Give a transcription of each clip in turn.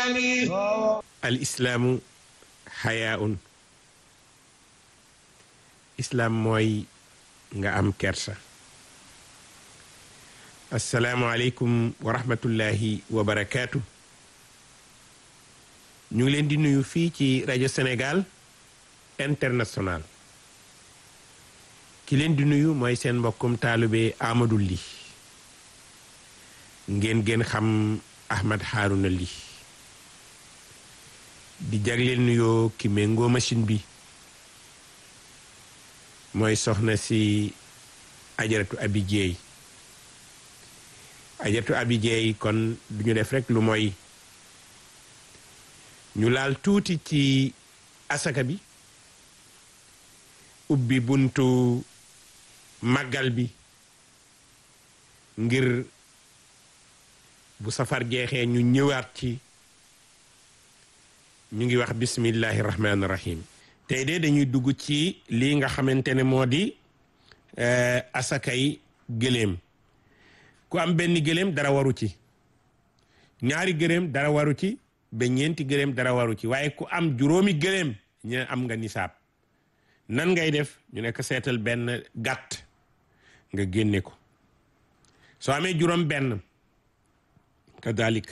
al islaamu xayaun islaam mooy nga am kersa. assalaamu aleykum wa rahmatullahi wa barakaatu. ñu ngi leen di nuyu fii ci rajo Sénégal International. ki leen di nuyu mooy seen mbokkum taalube Amadou Ly ngeen xam Ahmed Harouna Ly di jagleel nuyoo ki méngoo machine bi mooy soxna si ajaratu Abi Jeey. ajaratu Abi Jeey kon duñu def rek lu mooy ñu laal tuuti ci asaka bi, ubbi buntu màggal bi ngir bu safar jeexee ñu ñëwaat ci. ñu ngi wax bismillahi rahmaani rahim. tey de dañuy dugg ci lii nga xamante ne moo di asakay gëléem. ku am benn gëléem dara waru ci, ñaari gëléem dara waru ci, ba ñeenti gëléem dara waru ci. waaye ku am juróomi gëléem ñu am nga nisaab. nan ngay def ñu nekk seetal benn gàtt nga génne ko. soo amee juróom benn kadalik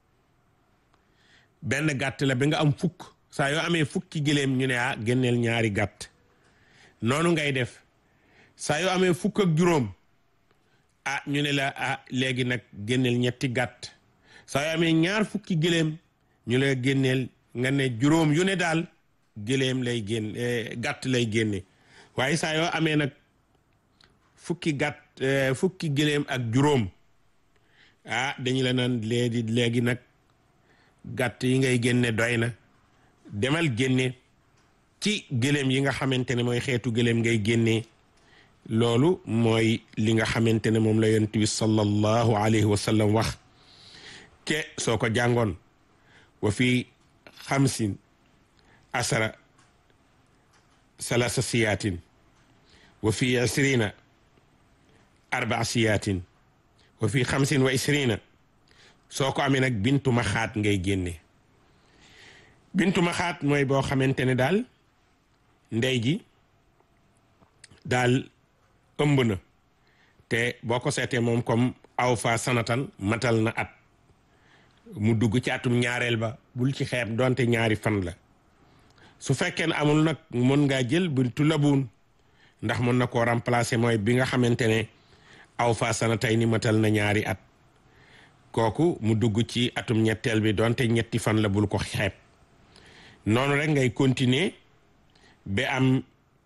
benn gàtt la ba nga am fukk. saa yoo amee fukki gëléem ñu ne génneel ñaari gàtt. noonu ngay def saa yoo amee fukk ak juróom ñu ne la léegi nag génneel ñetti gàtt. saa yoo amee ñaar fukki gëléem ñu la génneel nga ne juróom yu ne daal gëléem lay génn gàtt lay génne. waaye saa yoo amee nag fukki gëléem ak juróom dañu la naan léegi nag gàtt yi ngay génne doy na, demal génne ci gëléem yi nga xamante ne mooy xeetu gëléem ngay génne. loolu mooy li nga xamante ne moom la yonent bi sallallahu alayhi wa sallam wax ke soo ko jàngoon wa fi xamsin asara salasa siyaatin wa fi isrina arbaa siyaatin wa fi xamsin wa isrina. soo ko amee nag bintu maxaat ngay génne. bintu maxaat mooy boo xamante ne daal ndey ji daal ëmb na te boo ko seetee moom comme aw fa sanatan matal na at, mu dugg ci atum ñaareel ba. bul ci xeeb donte ñaari fan la. su fekkee ne amul nag mën ngaa jël bintu labuun ndax mën na koo remplacer, mooy bi nga xamante ne aw fa sanatay ni matal na ñaari at. kooku mu dugg ci atum ñetteel bi donte ñetti fan la, bul ko xeeb. noonu rek ngay continuer ba am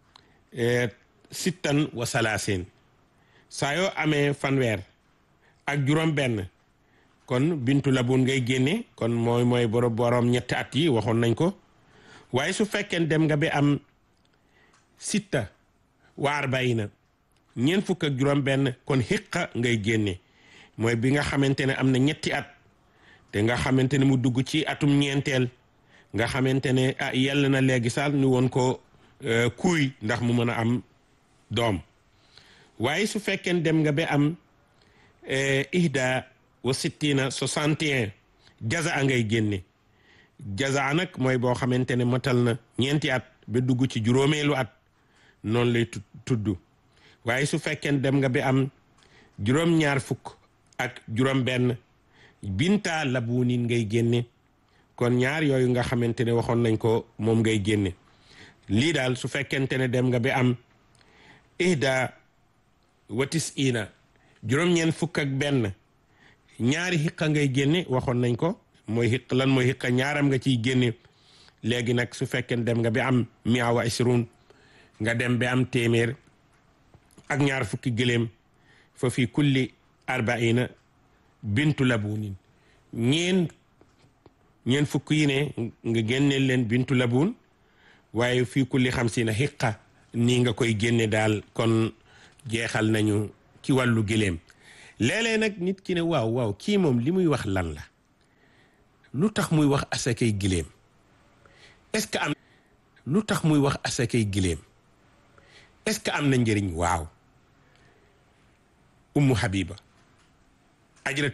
sittan wa salaasin. saa yoo amee fanweer ak juróom benn kon bintu labun ngay génne. kon mooy borom ñetti at yi waxoon nañ ko. waaye su fekkee dem nga ba am sitta wa arbaina ñeent fukk ak juróom benn kon xiqa ngay génne. mooy bi nga xamante ne am na ñetti at te nga xamante ne mu dugg ci atum ñeenteel, nga xamante ne yell na léegi saal ñu woon ko kuuy ndax mu mën a am doom. waaye su fekkee dem nga ba am ihda wa sittina 61 jaza ngay génne. jaza nag mooy boo xamante ne matal na ñeenti at ba dugg ci juróomeelu at, noonu lay tudd. waaye su fekkee dem nga ba am juróom-ñaar fukk ak juróom benn binta labuunin ngay génne. kon ñaar yooyu nga xamante ne waxoon nañ ko moom ngay génne. lii daal su fekkente ne dem nga ba am ihda wa tisina juróom-ñeent fukk ak benn ñaari xiqa ngay génne. waxoon nañ ko mooy xiq lan mooy xiqa ñaaram nga ciy génne. léegi nag su fekkee dem nga ba am mia wa isrun nga dem ba am téeméer ak ñaar fukki gëléem fa fi kulli arbaina bintu labunin. ñeen fukk yi ne nga génneel leen bintu labun, waaye fii kulli xamsina xiqa nii nga koy génne daal. kon jeexal nañu ci wàllu gëléem. léeg-léeg nag nit ki ne waaw kii moom li muy wax lan la, lu tax muy wax asakay gëléem? est-ce que am lu tax muy wax asakay gëléem est-ce que am na njëriñ? waaw. Ummu Habiba ajratu